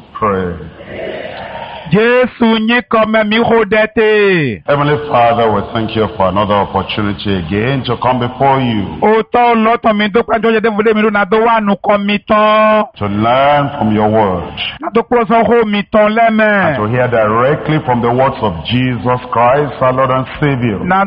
pray. Heavenly Father, we thank you for another opportunity again to come before you. To learn from your word. And to hear directly from the words of Jesus Christ, our Lord and Savior. And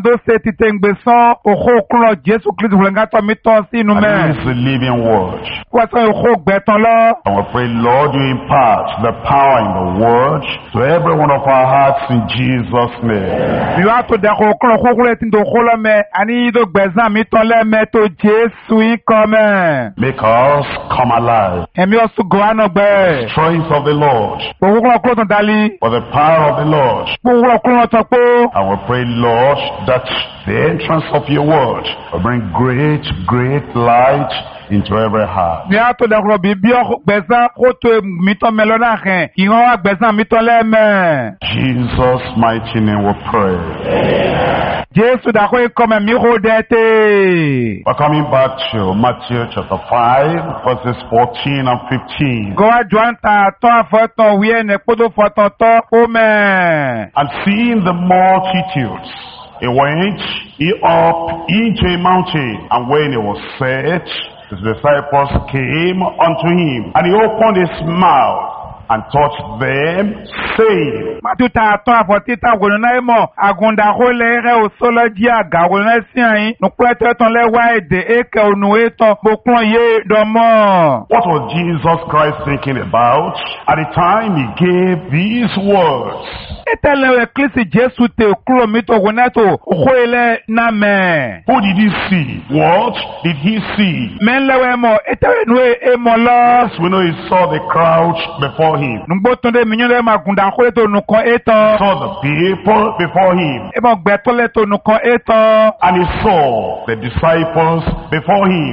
He is the living word. And we pray, Lord, you impart the power in the word to every one of our hearts in Jesus' name. Make us come alive. The strength of the Lord. For the power of the Lord. And we pray, Lord, that the entrance of your word will bring great, great light into every heart. Jesus' mighty name we pray. We're coming back to Matthew chapter 5, verses 14 and 15. And seeing the multitudes, he went up into a mountain, and when he was set, his disciples came unto him, and he opened his mouth and taught them, saying, what was Jesus Christ thinking about at the time he gave these words? Who did he see? What did he see? Yes, we know he saw the crowd before him. He saw the people before him. And he saw the disciples before him.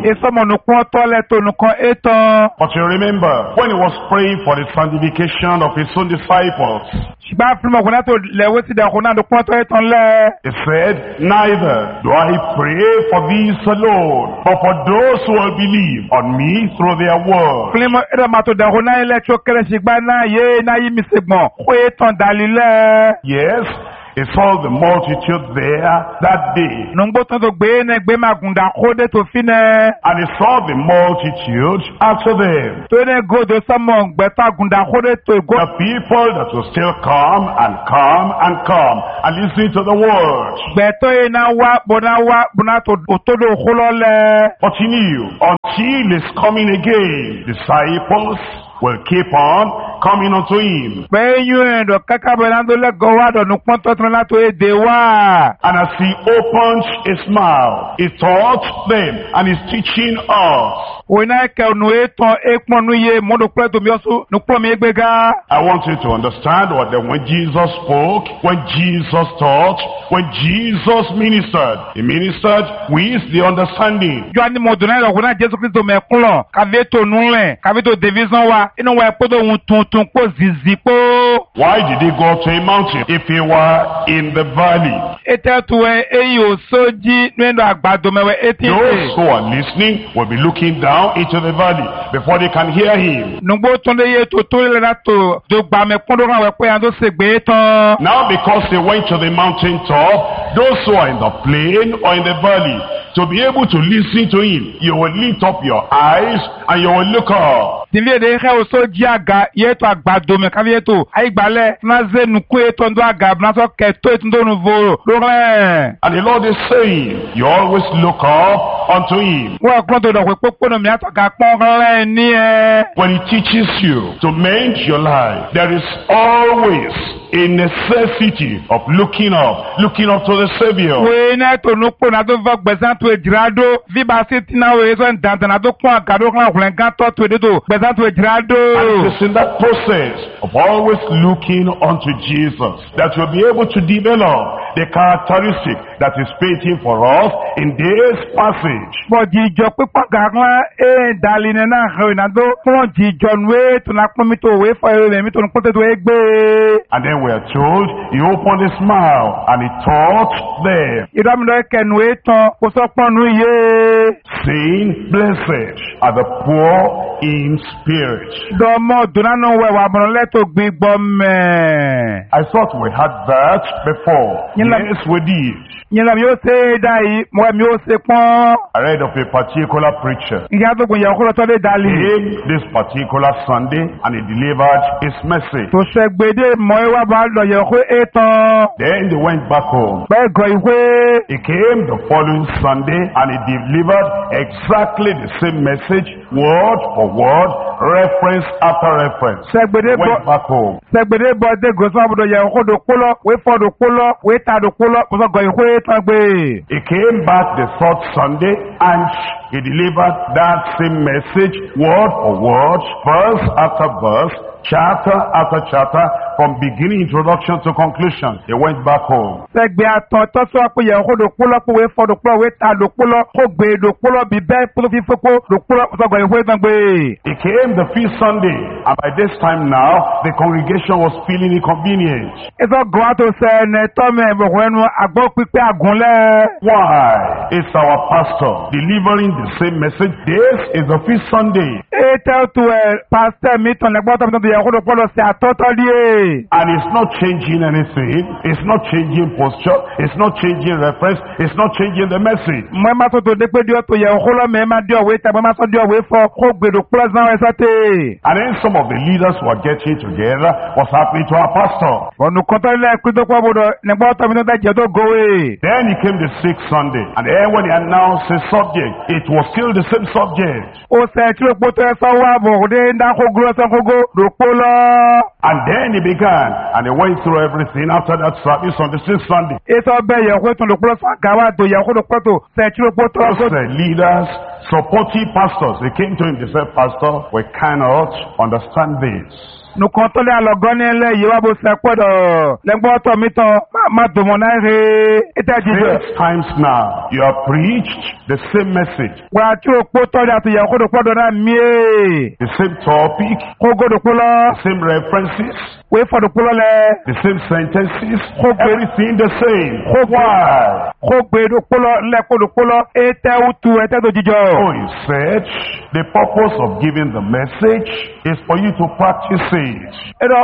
But you remember, when he was praying for the sanctification of his own disciples, he said, neither do I pray for these alone, but for those who will believe on me through their word. Yes, he saw the multitude there that day. And he saw the multitude after them. The people that will still come and listen to the word. But he knew, until his coming again, disciples will keep on coming unto him. And as he opened his mouth, he taught them and is teaching us. I want you to understand what that when Jesus spoke, when Jesus taught, when Jesus ministered, he ministered with the understanding. Why did he go to a mountain if he were in the valley? Those who are listening will be looking down into the valley before they can hear him. Now because they went to the mountain top, those who are in the plain or in the valley, to be able to listen to him, you will lift up your eyes and you will look up. And the Lord is saying, you always look up unto him. When he teaches you to mend your life, there is always a necessity of looking up to the Savior. And it is in that process of always looking unto Jesus that you'll be able to develop the characteristic that is painting for us in this passage. But jijo pípọ̀ gàgbọ́n dalí nínú àhẹ́rẹ́ ìnàdó fún jijo nùwé tó na pọ́n mi tó wé fọ ẹ̀rọ mi tó ń pọ́n tó wé gbé. And then we are told he opened his mouth and he taught them. Ìdọ́mìnira kẹ̀nùwé tán kó sọ pọ́nù yé. Saying, blessed are the poor in spirit. Dọ́mọ̀ dùnánù wẹ̀wà àbọ̀nlẹ́tò gbígbọ́ mẹ́. I thought we had that before. Yes, we did. Nyìnlá mi yóò ṣe é dá yìí, mo mi yóò ṣe pọ́n. I read of a particular preacher. Ìyá tó gbìn yẹn kúrò tó lé dalí. He came this particular Sunday and he delivered his message. Tó ṣe gbèdé mọ́ ìwà bá lọ yẹ kó é tán. Then they went back home. Bẹ́ẹ̀ gọ ìwé. He came the following Sunday and he delivered exactly the same message, word for word, reference after reference. Ṣẹ̀gbèdé bọ̀. Went back home. Ṣẹ̀gbèdé bọ̀ dé gòsàn àbúdó yẹ kó do kólọ́, wé fọ́ do kólọ́, wé ta do kólọ́, kó sọ gọ ìwé tán gbé. He came back the third Sunday and he delivered that same message, word for word, verse after verse, chapter after chapter, from beginning introduction to conclusion. He went back home. Ṣẹ̀gbẹ́ àtọ̀ tọ́sọ́ pé yẹ kó do kólọ́ pé wé fọ́ do kólọ́, wé ta do kólọ́, kó gbé do kólọ́ bí bẹ́ẹ̀ kó fi fẹ́ kó do kólọ́, kó sọ gọ ìwé tán gbé. He came the fifth Sunday and by this time now, the congregation was feeling inconvenient. Ìsọ gọ́n àtò sẹ́ẹ̀nẹ̀ tọ́mẹ̀ ìbọ̀kùn ẹnu àgbọ̀ pípẹ́ àgúnlẹ̀. Why is our pastor delivering the same message? This is the fifth Sunday. Tell to pastor mi tán lẹ́gbọ́n tó yẹ kó do kólọ́ sí àtọ́tọ́ díẹ̀. And it's not changing anything. It's not changing posture. It's not changing reference. It's not changing the message. Mọ́ máa tó tó dé pé díọ̀ tó yẹ kó lọ́ mẹ́ máa díọ̀ wé tẹ̀ mọ́ máa sọ díọ̀ wé fọ́ kó gbèdò kólọ́ sí àwọn ẹ̀sọ́ tè. And then some of the leaders were getting together. What's happening to our pastor? Ọ̀nù kọ́tọ́ ilé ẹ̀kú tó pọ̀ bọ̀dọ̀ lẹ́gbọ́n tó mi tó jẹ́ tó gòwé. Then he came the sixth Sunday. And then when he announced his subject, it was still the same subject. Ó sẹ́ tí ó pọ̀ tó ẹ sọ wá bọ̀ òde ń dá kó gúrọ́ sọ kógó ló pọ̀ lọ. And then he began. And he went through everything after that service on the sixth Sunday. Ètò ọbẹ̀ yẹ kó tó ló pọ̀ sọ àgàwà tó yẹ kó ló pọ̀ tó sẹ́ tí ó pọ̀ tó. Those leaders, supporting pastors, they came to him, they said, Pastor, we cannot understand this. Nùkan tó lé àlọ́gọ́ ní ilé yìí wá bó ṣe pọ̀dọ̀ lẹ́gbọ́n tó mi tán má dùnmọ̀ náà rè é. Ètò ìjìjọ. 6 times now, you have preached the same message. Wà á tí o pọ̀ tọ́jú àti yẹ kó ló pọ̀dọ̀ náà mí é. The same topic. Kó gbọdọ̀ pọ̀ lọ. The same references. Wé fọdọ̀ pọ̀ lọ lẹ. The same sentences. Everything the same. Why? Kó gbèdò pọ̀ lọ lẹ́kọ̀dọ̀ pọ̀ lọ. Ètò ìtú ètò ìjìjọ. Oh, he said, the purpose of giving the message is for you to practice it. Ẹ̀rọ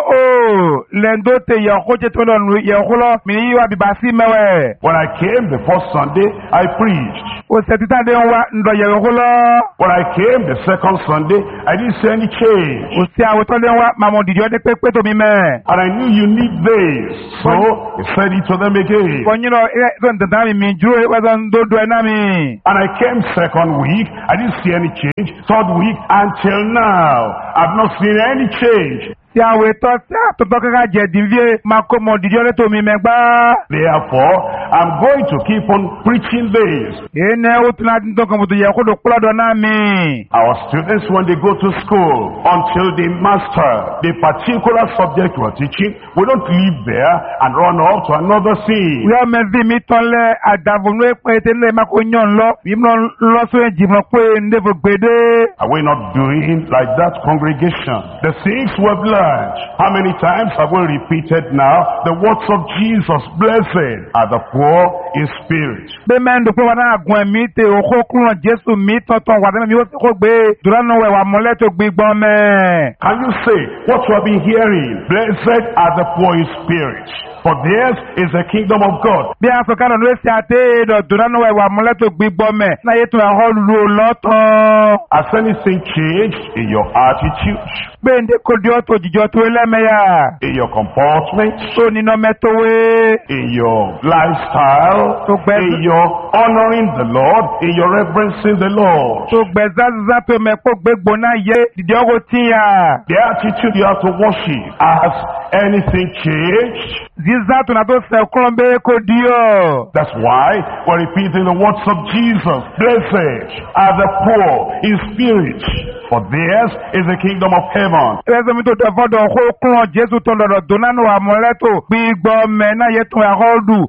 lẹ́ndó tẹ yẹ̀kọ́ jẹ́ tó lọ́nu yẹ̀kọ́ lọ mi yí wa bìbá sí mẹ́wẹ̀. When I came the first Sunday, I preached. O ṣe títà dé wa ǹdọ̀ yẹ̀kọ́ lọ. When I came the second Sunday, I didn't see any change. O ṣe àwòtọ́ dé wa màmú dìjọ́ dé pé tó mi mẹ́. And I knew you need this. So he said it to them again. Bọ̀nyí lọ ẹ̀sọ́ ǹdọ̀dá mi dúró ẹ̀sọ́ ǹdọ̀dọ̀ ẹ̀ náà mi. And I came second week, I didn't see any change. Third week, until now, I've not seen any change. Tí àwọn ètò tí àtọ̀tọ̀ kankan jẹ̀ dìbíyé máa kó mọ̀ dìjọ́ lé tó mi mẹ́gbá. Therefore, I'm going to keep on preaching this. Ènè ó tún láti tó kàn bùtù yẹ kó ló kúlọ̀dọ̀ náà mi. Our students, when they go to school, until they master the particular subject we're teaching, we don't leave there and run off to another thing. Wíwá mẹ́fì mi tán lẹ́ àdàbònú èpè tẹ́lẹ̀ máa kó yàn lọ. Ìmọ̀ lọ́sọ̀ ìjìmọ̀ pé ndéfò gbèdé. Are we not doing like that congregation? The things we've learned. How many times have we repeated now the words of Jesus? Blessed are the poor in spirit. Bẹ́ẹ̀ mẹ́rin dùn pé wọn náà gun ẹ̀mí tẹ òkú kúrò Jésù mi tọ̀tọ̀ wà lẹ́nu mi ó sì kó gbé dùránù wẹ̀ wà mọ́lẹ́tò gbígbọ́n mẹ́. Can you say what you have been hearing? Blessed are the poor in spirit, for theirs is the kingdom of God. Bí a sọ ká lọ́nà ó sì àtẹ́ èdò dùránù wẹ̀ wà mọ́lẹ́tò gbígbọ́n mẹ́ náà yẹ tó ẹ̀họ́ lu lọ́tàn. Has anything changed in your attitude? Gbẹ̀ǹdé kò di ọ̀tọ̀ òjìjọ́ tó lẹ́mẹ̀yà. In your comportment? Tó nínú mẹ́tọ́wé. In your lifestyle? In your honoring the Lord? In your reverencing the Lord? Tó gbẹ̀zázá tó mẹ́kọ́ gbégbó náà yẹ dìde ọgọ́ tíyà. The attitude you have to worship. Has anything changed? Ziza tunato se klombe kodio. That's why we're repeating the words of Jesus. Blessed are the poor in spirit, for theirs is the kingdom of heaven. Ezo mi to devodo ho klon Jesu to lodo donanu amoleto gbigbo me na yetun ahodu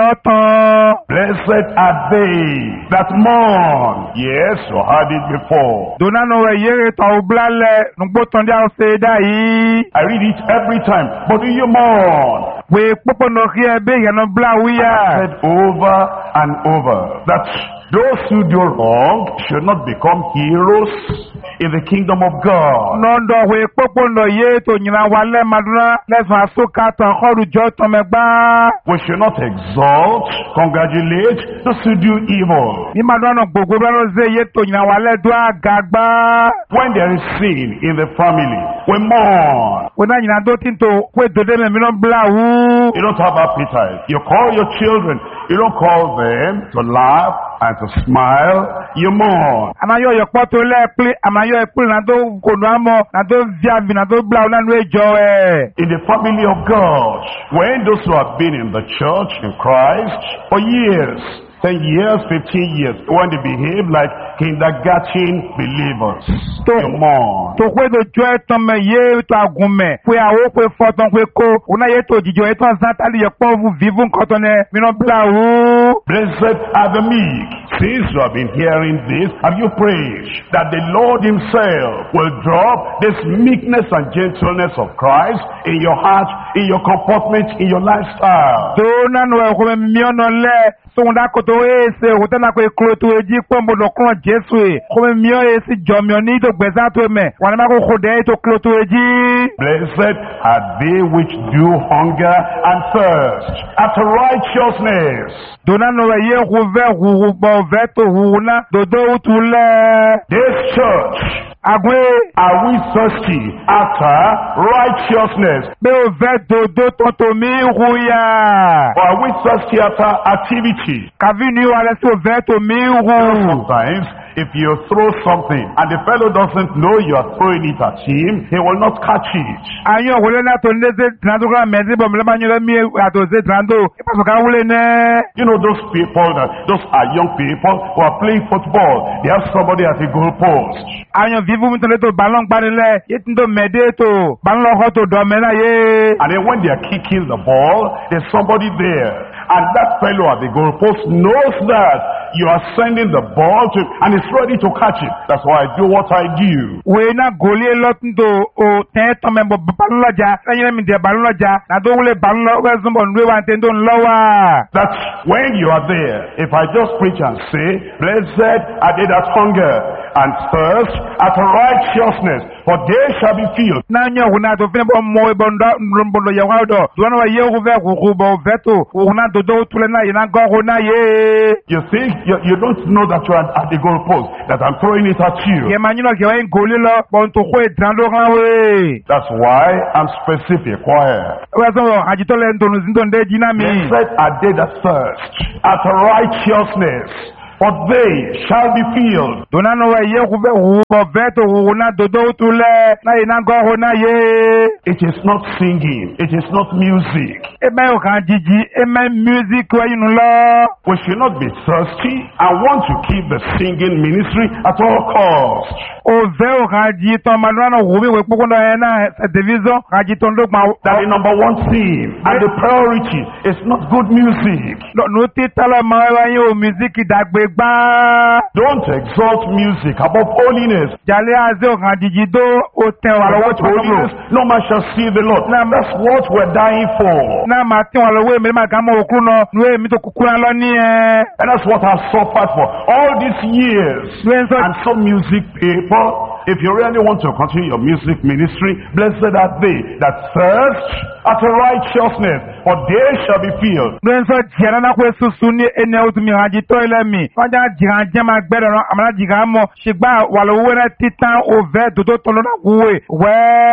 olotan. Blessed are they that mourn. Yes, you heard it before. Donanu we yere to oblale nugbo tonde ose dai. I read it every time. But do you mourn? We popo no rie be ya no bla I wiya. said over and over that those who do wrong should not become heroes in the kingdom of God. Nondo we popo no ye to nyina wale maduna leso asuka to horu jo to megba. We should not exalt, congratulate those who do evil. Ni maduna no gbogbo no ze ye to nyina wale do agagba. When there is sin in the family, we mourn. We na nyina do tinto we do dem mi no bla wu. You don't have appetite. You call your children. You don't call them to laugh and to smile. You mourn. Amayo yo poto le ple amayo e ple na do kono amo na do viavi na do bla na no ejo In the family of God, when those who have been in the church in Christ for years, 10 years, 15 years, when they behave like kindergarten believers, you mourn. To kwe do jo etan me ye to agunme kwe awo kwe foton kwe ko una ye to jijo etan santali ye po vu vivu nkoto ne mi no bla wu. Blessed are the meek. Since you have been hearing this, have you prayed that the Lord himself will drop this meekness and gentleness of Christ in your heart, in your comportment, in your lifestyle? To na no e ko me mi ono le so unda ko to ese o tana ko eklo to eji pombo do kon Jesu e ko me mi o esi jomi oni to gbesa to me wa na ko khode to klo to eji. Blessed are they which do hunger and thirst after righteousness. Dona no ye huve hu bo veto hu na do do utule. This church, Agwe are we thirsty after righteousness? be o veto do to mi hu ya. Or are we thirsty after activity? Kavini wale so veto mi hu. Sometimes, if you throw something and the fellow doesn't know you are throwing it at him, he will not catch it. Anyo wole na to neze trando ka mezi bo mle manyo mi ato ze trando. Ipaso ka wole ne. You know those people, those are young people who are playing football. They have somebody at the goal post. Anyo vivu mutole to ballon gbanile yetindo mede to ballon ho to do mena ye. And then when they are kicking the ball, there's somebody there. And that fellow at the goal post knows that you are sending the ball to him and is ready to catch it. That's why I do what I do. We na goli lotundo o te to membo ballon loja. Anyo mi de ballon loja. Na do wole ballon we zumbo nwe wa tendo nlowa. That's when you are there. If I just preach and say, blessed are they that hunger and thirst after righteousness, for they shall be filled. Nanyo huna to fine bo mo bondo ya wado. Duwana wa ye huve hubo veto. Huna do tule na ina go huna ye. You think you don't know that you are at the goal post, that I'm throwing it at you. Ye manyo ke wa ngoli lo bon to kwe drando kan we. That's why I'm specific. Why? We so ajitole ndo nzindo nde jina mi. Blessed are they that thirst after righteousness, for they shall be filled. Donano wa ye huve hubo veto huna do tule na ina go huna ye. It is not singing. It is not music. Eme o kan jiji eme music wa yinu lo. We should not be thirsty and want to keep the singing ministry at all costs. O ve o kan ji to manwana hubi we pokondo na television kan ji to ndo pa. That the number one theme and the priority is not good music. No ti tala ma wa yo music dagbe gba. Don't exalt music above holiness. Jale aze o kan jiji do o te wa lowo Without holiness, no man shall see the Lord. That's what we're dying for. Na ma ti wa lowo me ma ga mo okru no nu mi to kukura lo ni e. And that's what I've suffered for all these years. And some music people, if you really want to continue your music ministry, blessed are they that thirst after righteousness, for they shall be filled. So jana na kwe susu ni ene utumi haji to ile mi. Wanja jiran jema gbere no amana jiran mo shigba walowo na titan ove dodo tolo na kuwe. We.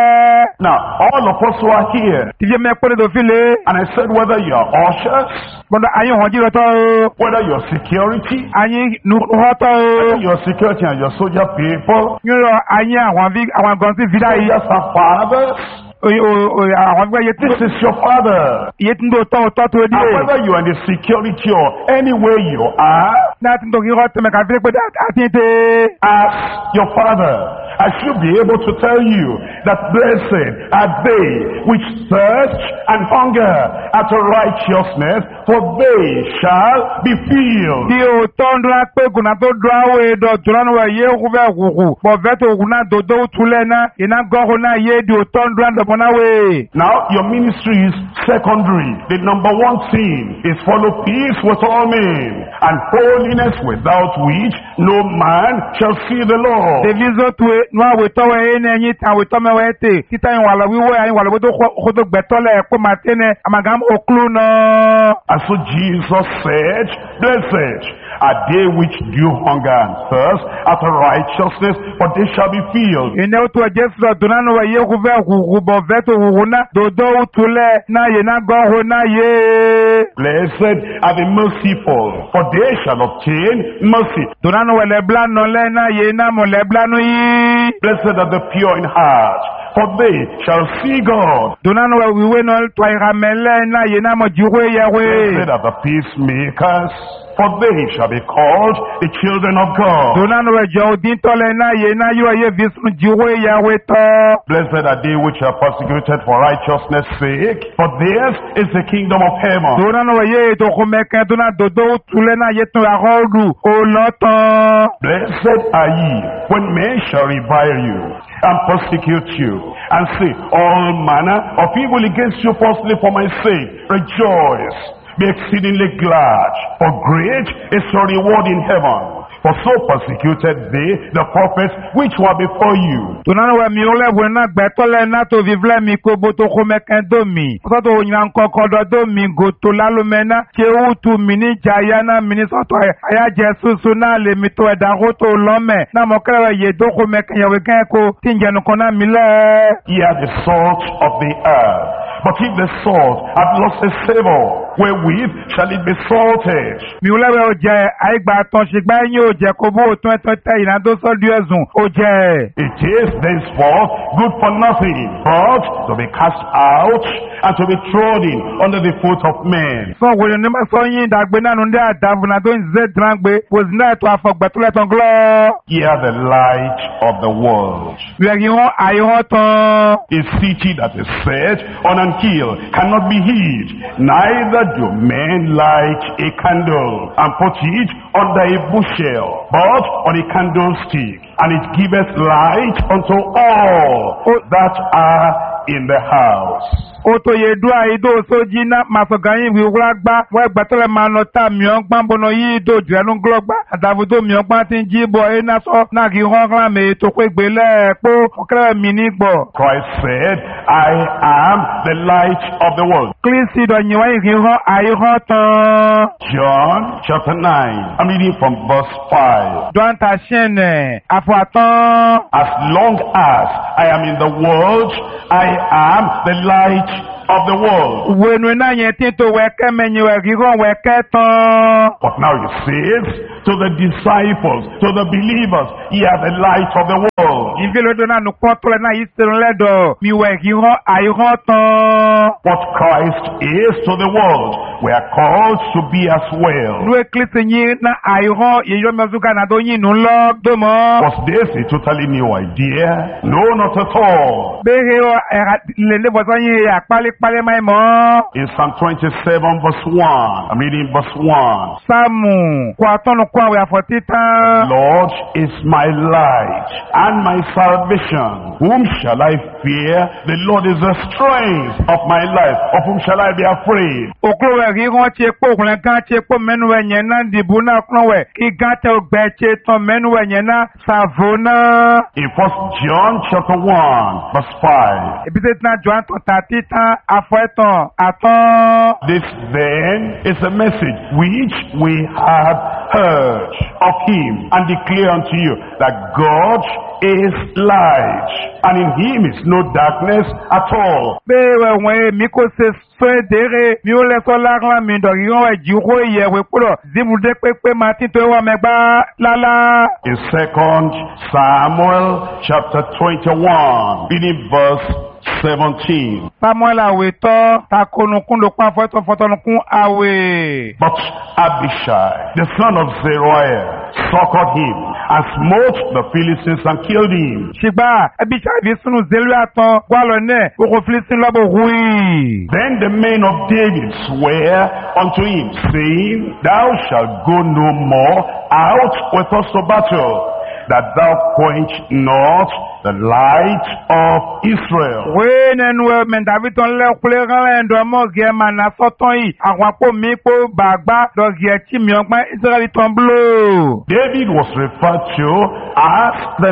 Now, all of us who are here, Tivye me kone do file. and I said whether you are ushers, Bondo ayi honji lo to. whether you're security, Ayi nu hoto. your security and your soldier people, Nyoro ayi awon gonsi vida yi. soldiers and fathers, This is your father. And whether you are in the security or anywhere you are, ask your father. I should be able to tell you that blessed are they which thirst and hunger after righteousness, for they shall be filled. Now your ministry is secondary. The number one thing is follow peace with all men and holiness, without which no man shall see the Lord. And so Jesus said, blessed are they which do hunger and thirst after righteousness, for they shall be filled. Blessed are the merciful, for they shall obtain mercy. Blessed are the pure in heart, for they shall see God. Blessed are the peacemakers, for they shall be called the children of God. Blessed are they which are persecuted for righteousness' sake, for theirs is the kingdom of heaven. Blessed are ye when men shall revile you and persecute you, and say all manner of evil against you falsely for my sake. Rejoice, be exceedingly glad, for great is your reward in heaven. For so persecuted they the prophets which were before you. Ye are the salt of the earth. But if the salt hath lost its savor, wherewith shall it be salted? It is thenceforth good for nothing, but to be cast out and to be trodden under the foot of men. Ye are the light of the world. A city that is set on an hill cannot be hid, neither do men light a candle and put it under a bushel, but on a candlestick, and it giveth light unto all that are in the house. Christ said, I am the light of the world. John chapter 9, I'm reading from verse 5. As long as I am in the world, I am the light of the world. But now he says to the disciples, to the believers, ye are the light of the world. What Christ is to the world, we are called to be as well. Was this a totally new idea? No, not at all. In Psalm 27 verse 1, I'm reading verse 1. Lord is my light and my salvation. Whom shall I fear? The Lord is the strength of my life. Of whom shall I be afraid? In 1 John chapter 1 verse 5. This then is a message which we have heard of him and declare unto you, that God is light, and in him is no darkness at all. In 2 Samuel chapter 21, reading verse 17. Samuel awetɔ takonukun do kpa fɔtɔnukun awe. But Abishai, the son of Zeruiah, succored him and smote the Philistines and killed him. Shigba Abishai bi sunu Zeruiah tɔn gwalɔ nɛ oko Filistin lɔbɔ hui. Then the men of David sware unto him, saying, Thou shalt go no more out with us to battle, that thou quench not the light of Israel. Wee nenu men David tɔn lɛ kule ɣalɛ ndɔmɔ gɛ ma na sɔtɔn yi awakpo mi kpo bagba dɔ gɛ tsi miɔgba Israeli tɔn blo. David was referred to as the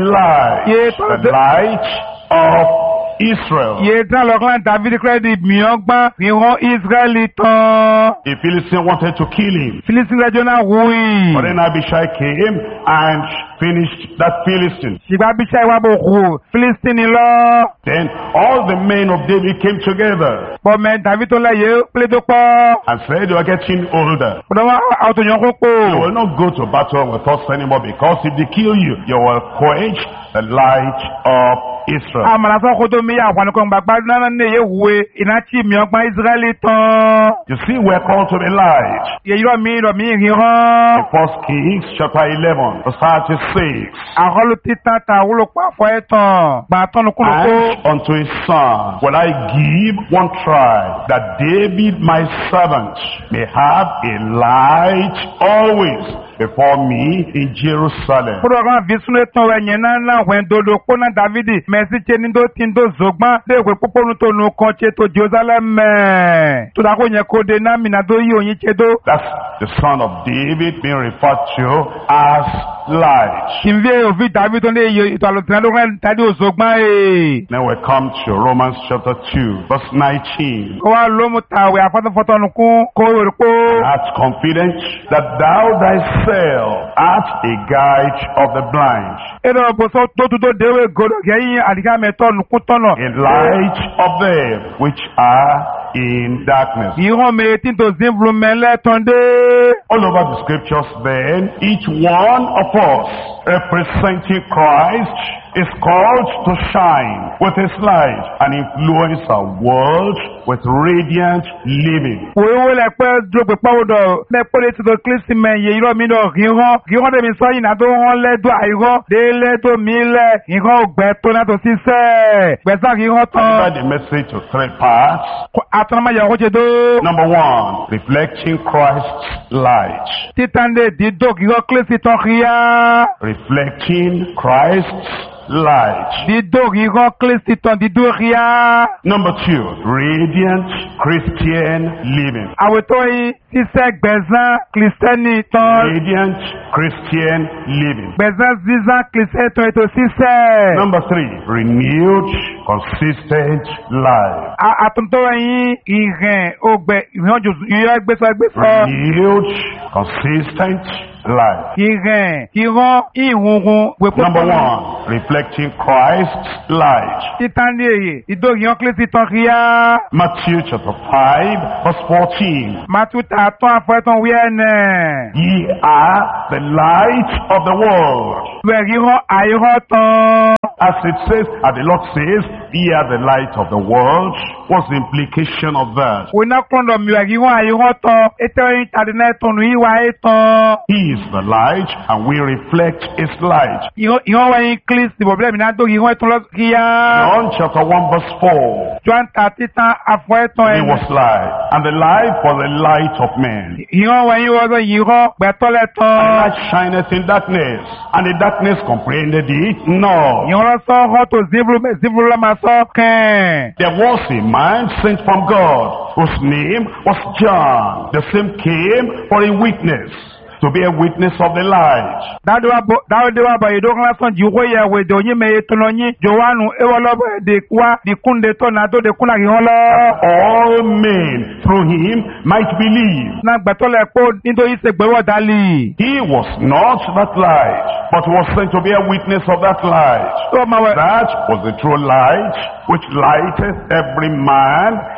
light of Israel. Ye dan lɔklan David kura di miɔgba ihɔn Israeli tɔn. The Philistine wanted to kill him. Filistin lɛ jona hui. But then Abishai came and finished that Philistine. Shigba Abishai wa bo hu Filistin lɔ. Then all the men of David came together Bɔn David tɔn lɛ ye kple do kpɔ. and said, You are getting older. Bɔdɔn aw to ɲɔgɔn You kpo. will not go to battle with us anymore, because if they kill you, you will quench the light of Israel. Amanasɔn koto mi ya afanukɔn gbagba nana ne ye hue ina tsi miɔgba Israeli tɔn. You see, we are called to the light. Ye yɔrɔ mi yin hɔn. In 1 Kings chapter 11, verse 36. Ahɔlu titan ta wolo kpa fɔ etɔn. Gbatɔn nukun ko. And unto his son will I give one tribe, that David my servant may have a light always before me in Jerusalem. Kuro kan visunu etɔn wɛ nyina na wɛn dodo kpona Davidi mɛsi tse ni do tin do zogban de wɛ kpokponu to nu kɔn tse to Jerusalem mɛ. Toda ko nyɛ ko de na mina do yi oyin tse do. That's the son of David being referred to as light. Kinvie ovi David tó ne ye ito alotina do kan tadi o zogban ye. Then we come to Romans chapter 2, verse 19. Ko wa lomu ta wɛ afɔtɔfɔtɔ nukun ko yori ko. Art confident that thou thyself art a guide of the blind, Edo boso to tu do dewe godo gɛyin adika mɛtɔ nukun tɔnɔ. a light of them which are in darkness. Ihɔn me tin to zinvlu mɛlɛ tɔn de. All over the scriptures then, each one of us representing Christ is called to shine with his light and influence our world with radiant living. Wewe lɛ kpɛ drogbe kpawo dɔ lɛ kpɔ de ti do Kristi mɛ ye yɔrɔ mi dɔ hihɔn de mi sɔ yina do hɔn lɛ do ayihɔn de lɛ do mi lɛ hihɔn gbɛ to na to sisɛ gbɛsa hihɔn Deliver tɔn. the message to three parts. Atanama yɛ ko tse do. Number one, reflecting Christ's light. Titan de di do hihɔn Kristi tɔn hiya. Reflecting Christ's light. Di do hihɔn Kristi tɔn di do hiya. Number two, radiant Christian living. Awetɔ yi sisɛ gbɛzan Kristɛni tɔn. Radiant Christian living. Gbɛzan zizan Kristɛni tɔn eto sisɛ. Number three, renewed, consistent life. Atuntɔ yi ihɛn ogbɛ ihɔn josu ihɔn gbɛsɔ. Renewed, consistent life. Ihɛn ihɔn ihunhun wekpo. Number one, reflecting Christ's light. Titan de ye ido ihɔn Kristi tɔn hiya. Matthew chapter 5, verse 14. Matu ta tɔn afɔtɔn wiɛnɛ. Ye are the light of the world. Wɛ ihɔn ayihɔn tɔn. As it says, as the Lord says, ye are the light of the world. What's the implication of that? Wena kɔndɔ mi wɛ ihɔn ayihɔn tɔn. Etɛ yi tadi na etɔnu yi wa etɔn. He is the light, and we reflect his light. Ihɔn wɛ yi Kristi bɔ bile mi na do ihɔn etɔn lɔ hiya. John chapter 1, verse 4. John ta titan afɔtɔn He yi. was light, and the light was the light of men. Ihɔn wɛ yi wɔzɔ ihɔn gbɛtɔ lɛ And the tɔn. light shineth in darkness, and the darkness comprehended it not. Ihɔn lɔ sɔ hɔn to zivlu la ma sɔ kɛn. There was a man sent from God, whose name was John. The same came for a witness, to be a witness of the light. Dawudi wa bɔ yedo kan sɔn jiwo yɛ we de onyi mɛ etɔnɔ nyi Jowanu ewɔlɔ bɛ de wa di kun de tɔ na do de kun na ihɔn lɔ. All men through him might believe. Na gbɛtɔ lɛ kpo nítorí se gbɛwɔ dali. He was not that light, but was sent to be a witness of that light. Tó ma wɛ. That was the true light, which lighteth every man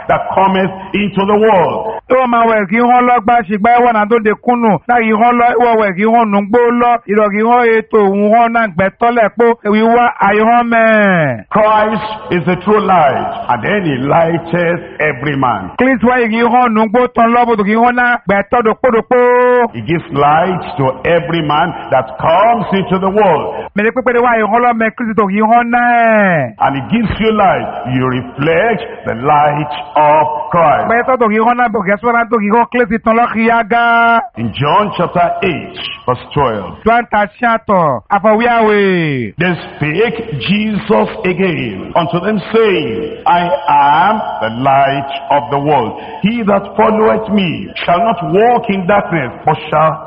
that cometh into the world. Ìwọ máa wẹ̀ kí wọ́n lọ gbá ṣìgbà ẹ̀wọ̀n náà tó de kúnnù láì wọ́n lọ ìwọ wẹ̀ kí wọ́n nù gbó lọ ìrọ̀ kí wọ́n ètò òun wọn náà gbẹ̀tọ́lẹ̀ pé ìwíwá àìhàn mẹ́. Christ is the true light, and then he lighteth every man. Kílísì wáyé kí wọ́n nù gbó tán lọ́bùtù kí wọ́n náà gbẹ̀tọ́ dòpódòpó. He gives light to every man that comes into the world. Mẹ̀lẹ́ pípẹ́rẹ́ wáyé wọ́n lọ mẹ́ Kílísì tó kí wọ́n náà. And he gives you light. You reflect the light of Christ. Gbẹ̀tọ́ tó kí wọ́n náà bọ̀ gẹ̀ẹ́sọ́nà tó kí wọ́n Kílísì tán lọ́kìyágá. In John chapter 8, verse 12. Tuanta ṣàtọ̀ àfọwíyàwó. Then spake Jesus again unto them, saying, I am the light of the world. He that followeth me shall not walk in darkness, but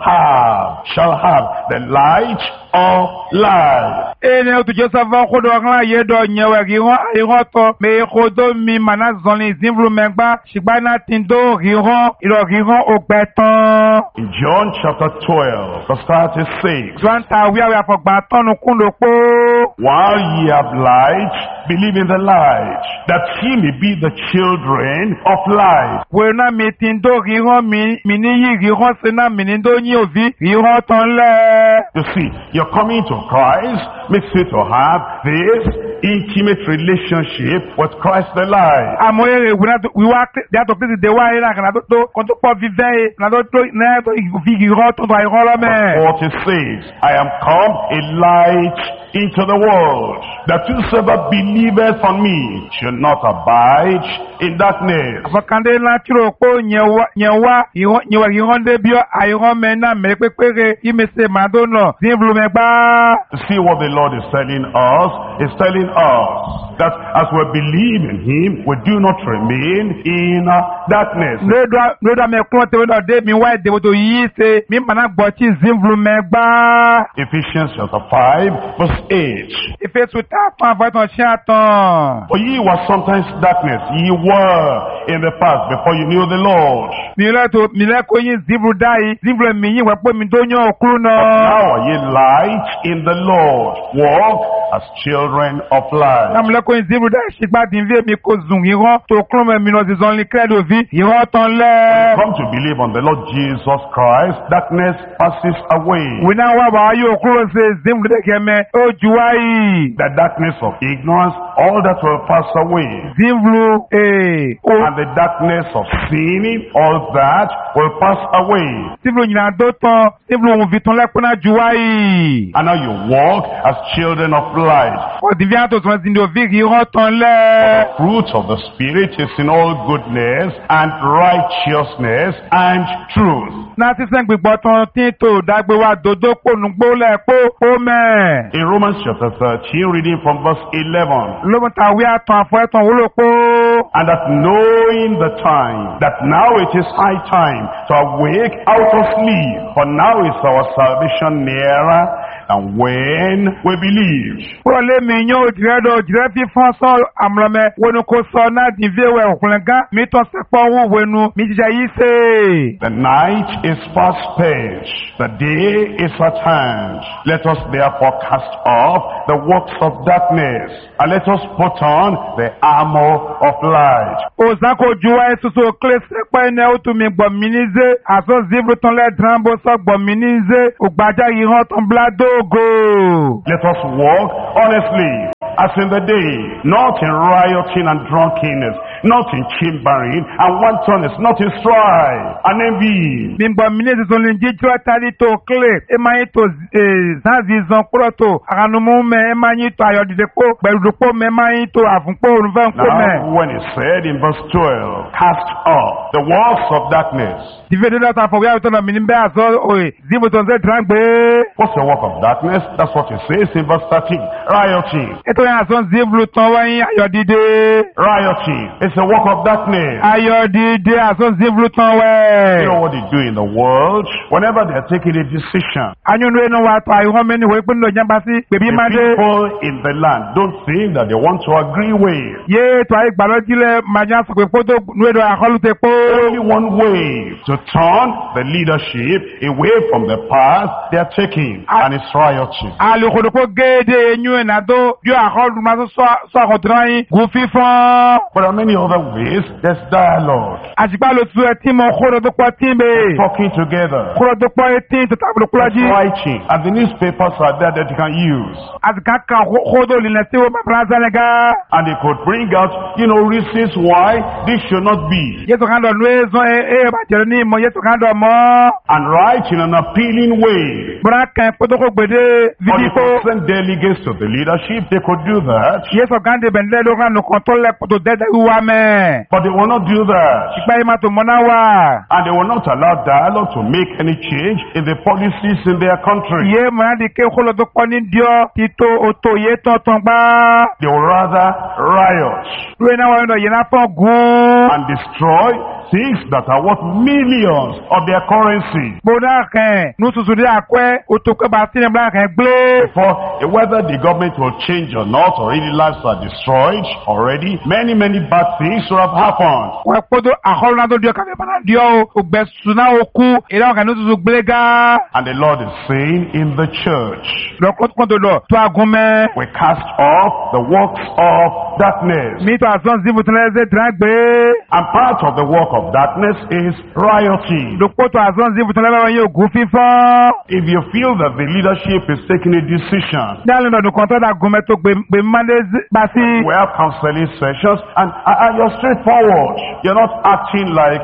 shall have the light of life. Ene otu Joseph kodo ngla yedo nyewe giho ayo to me kodo mi mana zoni zimvlu megba shibana tindo giho ilo giho ogbetan. In John chapter 12, verse 36. Tuanta we are for baton kundo po. While ye have light, believe in the light, that ye may be the children of light. We na mitindo giho mini yi giho sena minindo nyi ovi giho tonle. You see, your coming to Christ makes you to have this intimate relationship with Christ the light. Amoye we work that of this the way na kana to konto po vive na to na to giho to ba giho me. What it says, I am come a light into the world, that whosoever believeth on me should not abide in darkness. Afakande na chiro ko nyewa yihonde bio ayihome na mepepere imese madono zimvlu megba. See what the Lord is telling us. He's telling us that as we believe in him, we do not remain in darkness. Noda me klote wena de mi wa de boto yise mi mana gbochi zimvlu megba. Ephesians chapter 5 verse 8. Efesu ta pa vaton shatan. For ye were sometimes darkness, ye were in the past before you knew the Lord. Mile ko yin zimvlu dai, zimvlu mi yin wepo mi donyo okru no. Now are ye light in the Lord. Walk as children of light. Na mile ko yin zimvlu dai shigba dinve mi ko zun yiran to kru me mi no zon li credo vi yiran ton le. Come to believe on the Lord Jesus Christ, darkness passes away. We now wa ba yo okru se zimvlu de keme o juwai. The darkness of ignorance, all that will pass away. Zimvlu and the darkness of sinning, all that will pass away. Zimvlu nyina do ton, zimvlu on viton le kuna juwai. And now you walk as children of light. O divya to son zindo vi yiran ton le. The fruit of the Spirit is in all goodness and righteousness and truth. Na ti sen gbigbo ton tin to dagbe wa dodo po nugbo le po amen. In Romans chapter 13, reading from verse 11. Lobon ta wi atan afo etan wo lo po. And that knowing the time, that now it is high time to awake out of sleep, for now is our salvation nearer than when we believe. Prole mi nyo diredo direfi fonso amlome wonu ko so na divewe okunlega mi to sepo wo wenu mi jija yi se. The night is fast spent, the day is at hand. Let us therefore cast off the works of darkness, and let us put on the armor of light. Ozako juwa esusu kle sepo ene otu mi gbo minize aso zibru ton le drambo so gbo minize ogbaja yi han ton blado go. Let us walk honestly as in the day, not in rioting and drunkenness, not in chambering and wantonness, not in strife and envy. Mimbo minezi zonlinji jwa tali to kle emayi to zanzi zon kroto aganumu me emayi to ayodidepo berudupo me emayi to afunpo onuvenko me. Now when it said in verse 12, cast off the works of darkness. Divedela ta for ya to na minimbe aso oye zibo to ze drangbe. What's the work of darkness? That's what it says in verse 13. Rioting. Eto ya so ziblu ton wa yin ayodide. Rioting. It's the work of darkness. Ayodide aso ziblu ton we. You know what they do in the world? Whenever they're taking a decision, anyunu eno wa to ayo meni we pe no jamba si pe bi the made. people in the land don't think that they want to agree with. Ye to ayi gbalojile maja so pe poto nuedo akolute po. Only one way to turn the leadership away from the path they are taking, and it's rioting. Alukodopo gede enyu enado yo akolu ma so akontran yin gu fifon. But there are many other ways, there's dialogue. Àṣìpá ló tu ẹtí mọ kóró tó pọ̀ tí ń bè. Talking together. Kóró tó pọ̀ etí tó tábìlì kúlájí. Writing. And the newspapers are there that you can use. Àṣìká kan kódó lílẹ̀ sí wọn bàbá Sẹ́nẹ̀gá. And they could bring out, reasons why this should not be. Yéṣu kan dọ̀ lóye sọ bàjẹ́ ní ìmọ̀ Yéṣu kan dọ̀ mọ́. And write in an appealing way. Bùrọ̀ kan pótókó gbèdé For the fídíkó. present delegates to the leadership, they could do that. Yéṣu kan dé bẹ̀ndẹ́ ló kan nùkan tó lẹ̀ kótó dẹ́dẹ́ wíwá mẹ́. But they will not do that. Ìgbà yìí máa tó mọ́ náà wà. And they will not allow dialogue to make any change in the policies in their country. Yé mọ̀ náà di ké kóló tó pọ̀ ní díọ̀ tító òtò yé tọ̀tàn gbá. They will rather riot Lóye náà wọ́n yìí náà fọ́ gún. and destroy things that are worth millions of their currency. Bóná kẹ́ nùtùtù dé àkwẹ́ òtò pé bá sínú bá kẹ́ gbé. For whether the government will change or not, or any lives are destroyed already, many bad things will have happened. Wọ́n kpọ́dọ̀ àkọ́lù náà tó diọ kàfé bàtà diọ o. Ògbẹ́ sùnà òkú ìdáwọ̀ kẹ́ nùtùtù gbélé gá. And the Lord is saying in the church, Lọ́kọ́tò lọ tó agún mẹ́. we cast off the works of darkness. Mi tó àsán sí ibùtúnlẹ̀ ẹsẹ̀ tìrán gbé. And part of the work of darkness is rioting. Lọ́kọ́tò àsán sí ibùtúnlẹ̀ bá wọn yóò gún fífọ́n. If you feel that the leadership is taking a decision, Dáhùn lọ́dún kan tó dà gún mẹ́ tó gbé mọ́ndé bá sí. we have counseling sessions, and you're straightforward. You're not acting like,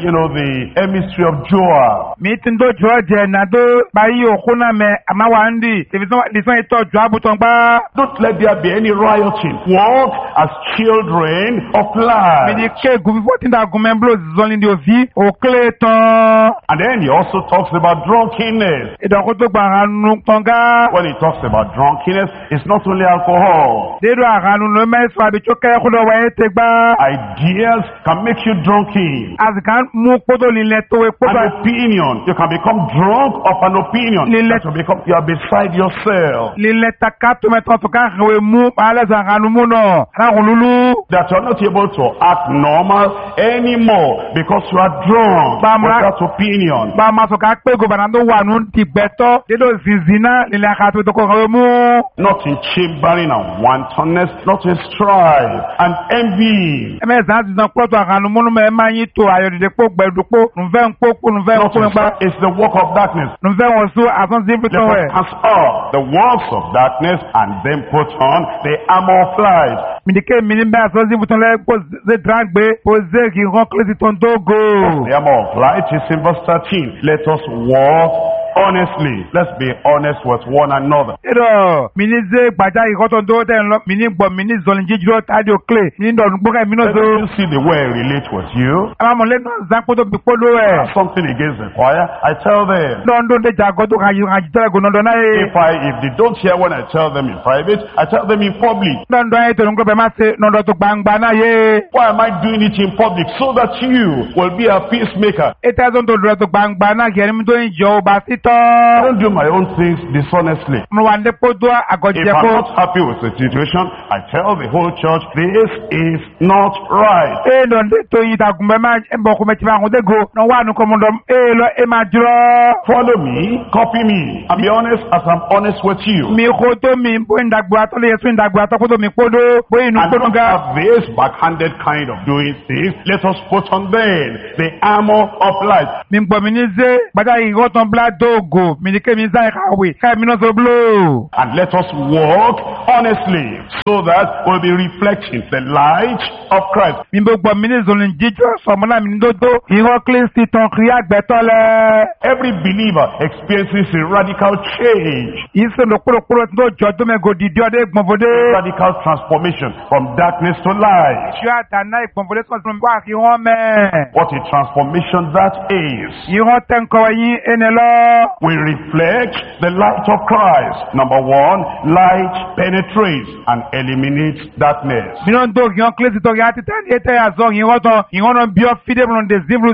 the emissary of Joab. Mi ti ń tó jọ jẹ nàdó báyìí òkú náà mẹ́ àmàwà ń dì. Tèfisán ìtọ́jú àbùtàn gbá. Don't let there be any rioting. Walk as children of Mi light. di ké gún fífọ́ tí ń dà gún mẹ́ ń blo zọ́ni di òfin òkèlè tán. And then he also talks about drunkenness. Ìdọ̀kú tó gba àrùn tán gá. When he talks about drunkenness, it's not only alcohol. Dédò àrùn ló mẹ́sàn àbí tó kẹ́ kó lọ wáyé tẹ gbá. Ideas can make you drunken. Àsìkà mú kótó lílẹ̀ tó wé kótó. An opinion, you can become drunk of an opinion. Lile- You are beside yourself. Lílẹ̀ taka tó mẹ́tọ́ tó ká kàwé mú alẹ́sàn àrùn mú náà. Àrùn lulú. That you are not able to act normal anymore because you are drunk Bamra- with that opinion. Bá a máa sọ ká pé gòbànà tó wà nù ti gbẹ̀tọ́. Dédò zìzìnà lílẹ̀ àkàtúntò tó kọ̀ kàwé mú. Not in chambering and wantonness, not in strife and envy. Ẹ̀mẹ́sàn-án ti sàn pọ́tò àrùn múnú mẹ́ máa yín tó ayọ̀dẹ̀dẹ̀ pọ̀ gbẹ̀dùpọ̀. Nùfẹ́ ń pọ̀ nùfẹ́ ń Not pọ̀ in nípa. It's the work of darkness. Nùfẹ́ wọn sún àtúntò sí Let ibùtọ̀ us rẹ̀. cast off the works of darkness and then put on the armor of light. Midike mini bɛ asɔsi butɔlɛ ko ze dran gbe ko ze k'i hɔn kilisi tɔn to go. The armor of light is in verse 13. Let us walk honestly. Let's be honest with one another. Eɖɔ mini ze gbadza k'i hɔn tɔn to tɛ lɔ mini gbɔ mini zɔlin jijurɔ ta di o kile mini dɔ nugbɔ mini Let so. you see the way I relate with you. Ama mɔlɛ nɔ zan kpoto bi kpolo ɛ. Something against the choir, I tell them. Dɔn de dza gɔdo ka jitɛlɛ go nɔdɔ n'a ye. If they don't hear when I tell them in private, I tell them in public. Dɔn ye tɛnukɔ bɛɛ ma se nɔdɔ to gbangba n'a ye. Why am I doing it in public? So that you will be a peacemaker. E tɛ sɔn to dɔ to gbangba n'a kɛ ni to yin jɔ o ba si I tɔ. don't do my own things dishonestly. Mo wa ne kpoto If agɔjɛ I'm ko. not happy with the situation, I tell the whole church, this is not right. E dɔn de to yin ta kunbɛ ma bɔ kunbɛ tí ma kun te go. Nɔ wa nu kɔmɔ dɔn e lɔ e ma jurɔ. Follow me, copy me, and be honest as I'm honest with you. Mi koto mi bo indagbo atɔ le yesu indagbo atɔ koto mi kpodo bo inu And kpodo don't ga. have this backhanded kind of doing things. Let us put on then the armor of light. Mi gbɔ mi ni ze gbadza yi wɔtɔn bla do go mi ni ke mi zan ka we ka mi nɔ so blo. And let us walk honestly so that we'll be reflecting the light of Christ. Mi bo gbɔ mi ni zolin jijɔ sɔmɔna mi ni dodo ihɔ kristi tɔn kiri agbɛtɔ lɛ. Every believer experiences a radical change, Ise lo kpolokpolo tó jɔ tó mɛ go didi ɔde gbɔnfode. radical transformation from darkness to light. Su atana gbɔnfode sɔsɔ mi wa ki hɔn mɛ. What a transformation that is. Ihɔ tɛ nkɔwɛ yin ene lɔ. We reflect the light of Christ. Number one, light penetrates and eliminates darkness. Minnu do ihɔ kristi tɔ ihɔ titɛ ni ete azɔ ihɔ tɔn ihɔ nɔ biɔ fide minnu de zibru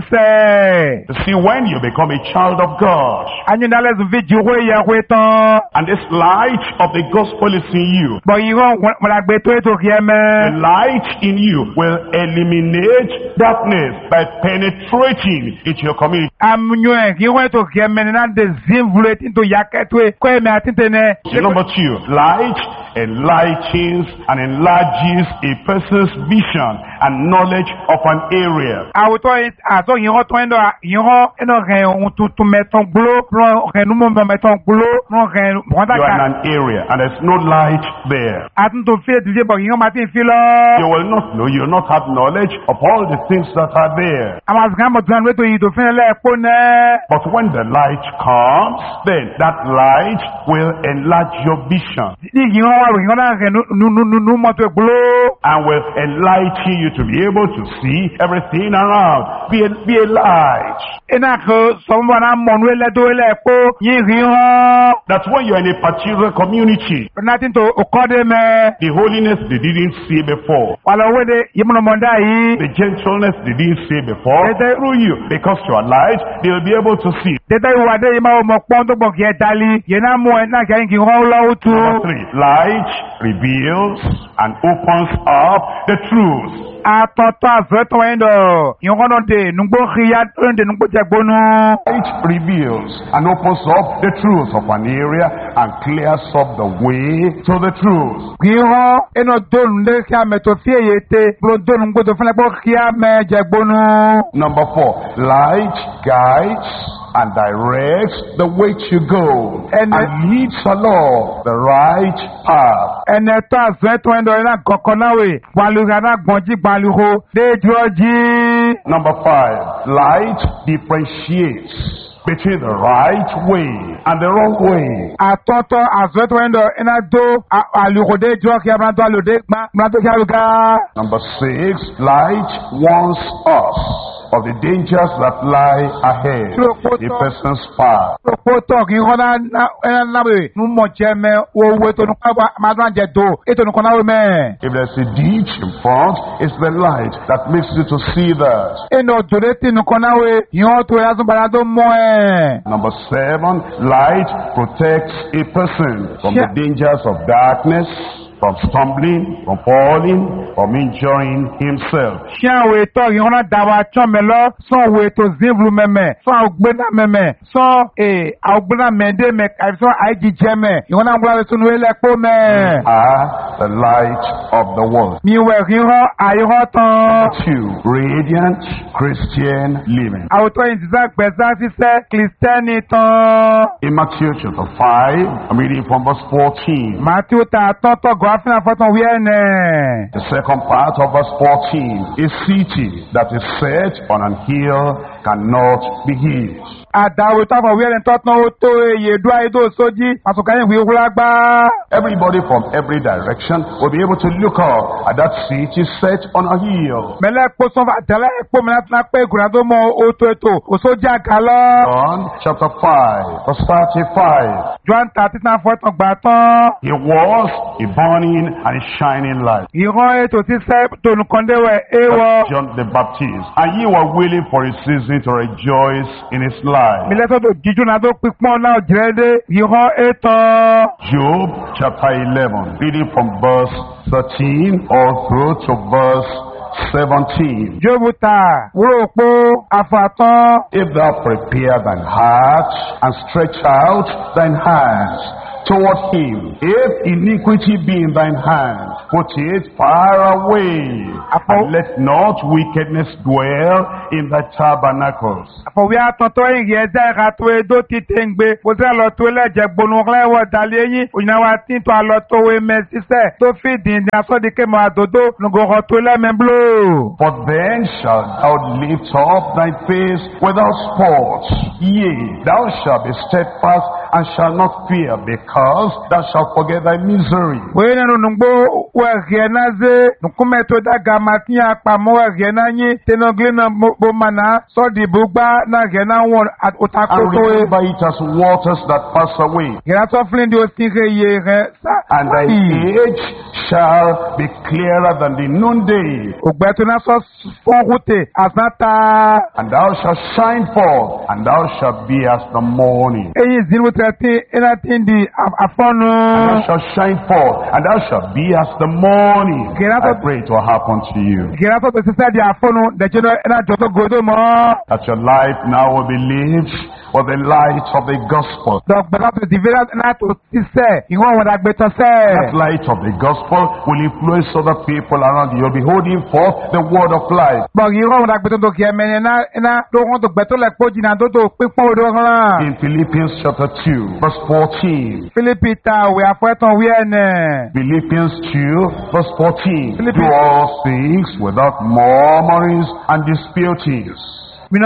sɛ. See, when you become a child of God, Anyi n'alɛ zun fi jiwo yɛ koe tɔn. and this light of the gospel is in you, Bɔn ihɔ wòlagbe tó eto kìí the mɛ. light in you will eliminate darkness by penetrating into your community. Amunyɔɛ ihɔ eto kìí mɛ nina de zibru eti to yakɛ to ye kɔɛ mɛ ati tɛ nɛ. Number two, light enlightens and enlarges a person's vision and knowledge of an area. Àwòtọ́ àtọ́ ìhọ́ tó ń dọ̀ ìhọ́ ẹ̀nà rẹ̀ ohun tuntun mẹ́tọ́ gbóló rẹ̀ númọ̀ mẹ́tọ́ gbóló rẹ̀ You are in an area and there's no light there. Àtúntò fi ètùtù bọ̀ ìhọ́ máa ti fi lọ. You will not know, you will not have knowledge of all the things that are there. Àwọn àsìkò àmọ̀ tó ń wétò yìí tó fi lẹ́ ẹ̀pọ̀ náà. But when the light comes, then that light will enlarge your vision Ní ìhọ́ wà ìhọ́ náà rẹ̀ númọ̀ tó gbóló. and will enlighten you to be able to see everything around. Be a light. Iná kò sọ̀rọ̀ náà mọ̀nú ẹlẹ́dọ́ ẹlẹ́pọ̀ yìí rí hàn. That when you're in a particular community, Nothing to okode me. the holiness they didn't see before, Wala wede yimunomonda yi. the gentleness they didn't see before, through you, because you are light, they'll be able to see. Teta iwade yima omokpon to bok ye dali. Yena mo na kya inki holo utu. Number 3, light reveals and opens up the truth. Atoto azoto endo. Yongono de nungbo khiyat ende nungbo jagbonu. Light reveals and opens up the truth of an area and clears up the way to the truth. Giho eno don le kya meto fie yete. Bro don nungbo do fana bo khia me jagbonu. Number 4, light guides and directs the way to go and leads along the right path. Ene to azoto endo ena kokonawe. Waluga na gonji baluho. De joji. Number 5, light differentiates between the right way and the wrong way. Atoto azoto endo ena do aluhode joki abranto alude branto kialuga. Number 6, light warns us of the dangers that lie ahead. A person's path. Poto ki hona na be nu mo jeme wo to nu pa ma dan je do eto nu kona we me. If there's a ditch in front, it's the light that makes you to see that. Eno doreti nu kona we yo to ya zun bara do mo Number 7, light protects a person from the dangers of darkness, from stumbling, from falling, from injuring himself. Shia we to yi hona dawa chomelo so we to zivlu meme so ogbena meme so ogbena mende me so aiji jeme yi hona ngwa we sunu ele po me. Are the light of the world. Mi we ri ho ayi ho tan. 2, radiant Christian living. Auto intiza gbesa sise Christiani tan. In Matthew chapter 5, I'm reading from verse 14. Matthew ta toto go afina foton wiene. The second part of verse 14, a city that is set on an hill cannot be hid. Adawo ta fo wiene totan o to eye do aido soji masuka yin wi hulagba. Everybody from every direction will be able to look up at that city set on a hill. Mele po so fa tele po me na pe gura do mo o to eto o soja kalo. John chapter 5 verse 35. John 13 foton gba tan. He was a burning and shining light. Iran eto ti se to nu konde we ewo. John the Baptist. And ye were willing for a season to rejoice in his life. Mele to do jiju na do pipon na ojrede Iran eto. Job chapter 11, reading from verse 13 all through to verse 17. Jobuta, Wuropo, Afatan. If thou prepare thine heart and stretch out thine hands toward him, if iniquity be in thine hand, put it far away, and let not wickedness dwell in thy tabernacles. Apowi atonto yin yeze ratwe do titengbe, ose lo to leje gbonu rewo daleyin, oyina wa tin to alo to we mesise, to feed in the aso de kemo adodo, nugo to le memblo. For then shalt thou lift up thy face without spot, yea, thou shalt be steadfast and shalt not fear, because thou shalt forget thy misery. Wene no nungbo we genaze, nukume to da gamatia pa mo we genanyi, tenogle na bo mana, so di bugba na gena won at And remember it as waters that pass away. Gena to flin di ostinge ye sa. And thy age shall be clearer than the noonday. Ogbeto na so fonhute asata. And thou shalt shine forth, and thou shalt be as the morning. Eyi zinu treti enatin di afonu. And thou shalt shine forth, and thou shalt be as the morning. I pray it will happen to you. Gena to sisa di afonu de cheno ena joto godo mo. That your life now will be lived with the light of the gospel. Donc bela to divera na to sise, iwon won agbeto se. That light of the gospel people will influence other people around you. You'll be holding forth the word of life. In Philippians chapter 2, verse 14. Philippians 2, verse 14. Do all things without murmurings and disputings. What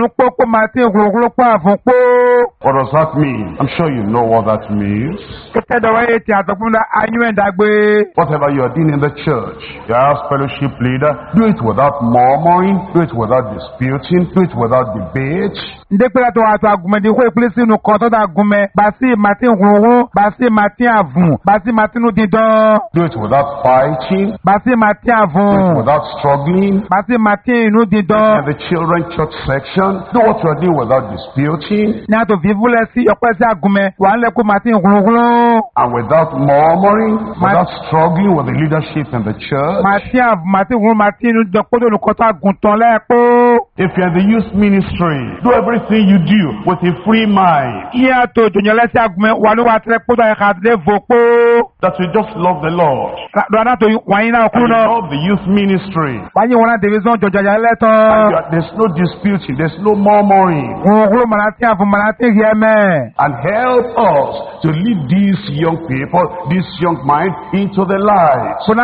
does that mean? I'm sure you know what that means. Whatever you are doing in the church, your house fellowship leader, do it without murmuring, do it without disputing, do it without debate. Do it without fighting. Do it without struggling. In the children church section, do what you are doing without disputing. And without murmuring, without struggling with the leadership in the church. If you're in the youth ministry, do everything you do with a free mind. That you just love the Lord. And you love the youth ministry. There's no disputing, there's no murmuring. And help us to lead these young people, this young mind into the light. When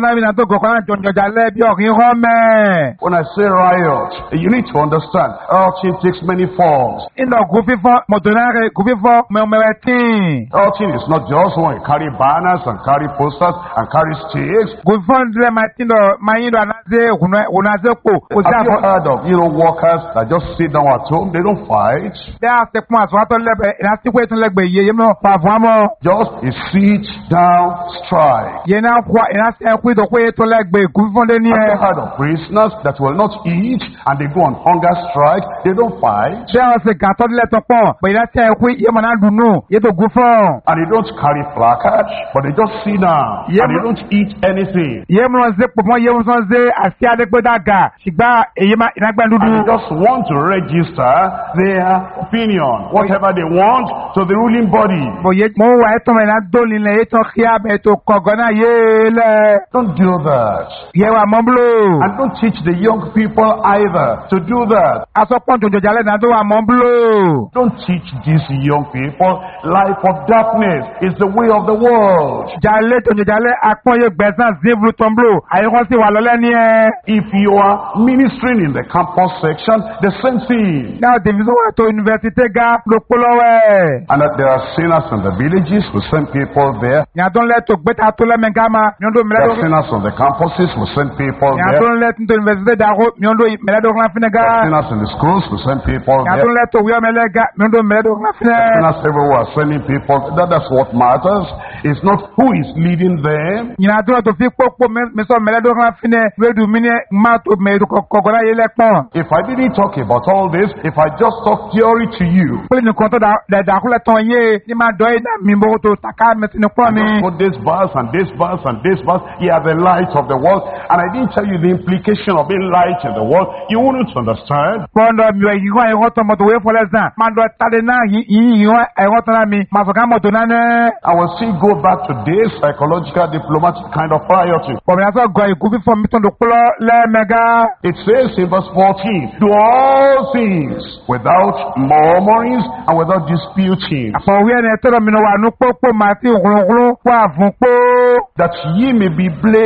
I say riot, you need to understand, rioting takes many forms. Rioting is not just when you carry banners and carry posters and carry sticks. Have you heard of, workers that just sit down at home, they don't fight. Just a sit down strike. Have you heard of prisoners that will not eat and they go on hunger strike? They don't fight. And they don't carry placards, but they just sit down and they don't eat anything. And they just want to register their opinion, whatever they want, to the ruling body. Don't do that. And don't teach the young people either to do that. Don't teach these young people life of darkness is the way of the world. If you are ministering in the campus section, the same thing. And that there are sinners in the villages, we send people there. There are sinners on the campuses, we send people there. There are sinners in the schools, we send people there. There are sinners everywhere, sending people. That's what matters. It's not who is leading them. If I didn't talk about all this, if I just talk theory to you, I just put this verse and this verse and this verse, yeah, the light of the world, and I didn't tell you the implication of being light in the world, you wouldn't understand. I will still go back to this psychological, diplomatic kind of rioting. It says in verse 14, do all things without murmurings and without disputing, that ye may be blameless